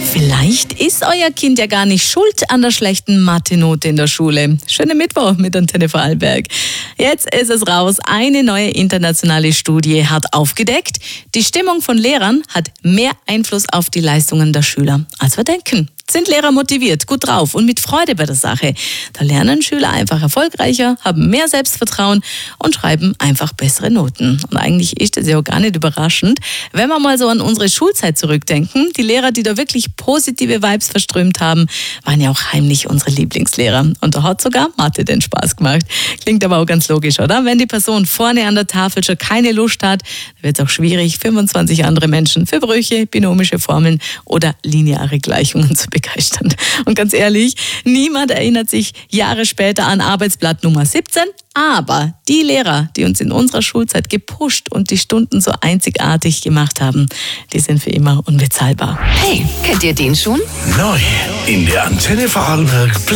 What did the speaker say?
Vielleicht ist euer Kind ja gar nicht schuld an der schlechten Mathe-Note in der Schule. Schönen Mittwoch mit Antenne Vorarlberg. Jetzt ist es raus. Eine neue internationale Studie hat aufgedeckt, die Stimmung von Lehrern hat mehr Einfluss auf die Leistungen der Schüler, als wir denken. Sind Lehrer motiviert, gut drauf und mit Freude bei der Sache, da lernen Schüler einfach erfolgreicher, haben mehr Selbstvertrauen und schreiben einfach bessere Noten. Und eigentlich ist das ja auch gar nicht überraschend, wenn wir mal so an unsere Schulzeit zurückdenken. Die Lehrer, die da wirklich positive Vibes verströmt haben, waren ja auch heimlich unsere Lieblingslehrer. Und da hat sogar Mathe den Spaß gemacht. Klingt aber auch ganz logisch, oder? Wenn die Person vorne an der Tafel schon keine Lust hat, wird es auch schwierig, 25 andere Menschen für Brüche, binomische Formeln oder lineare Gleichungen zu begeistern. Und ganz ehrlich, niemand erinnert sich Jahre später an Arbeitsblatt Nummer 17, aber die Lehrer, die uns in unserer Schulzeit gepusht und die Stunden so einzigartig gemacht haben, die sind für immer unbezahlbar. Hey, kennt ihr den schon? Neu in der Antenne Vorarlberg